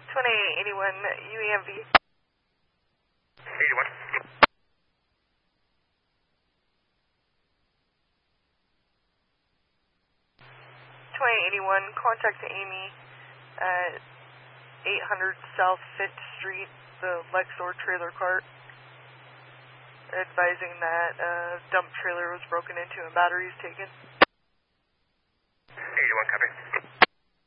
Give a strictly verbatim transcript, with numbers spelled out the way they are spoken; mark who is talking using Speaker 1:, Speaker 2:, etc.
Speaker 1: twenty-eight eighty-one U E M V.
Speaker 2: eighty-one.
Speaker 1: twenty-eight eighty-one, contact Amy at eight hundred South fifth Street, the Lexor trailer cart, advising that a dump trailer was broken into and batteries taken.
Speaker 2: eighty-one, copy.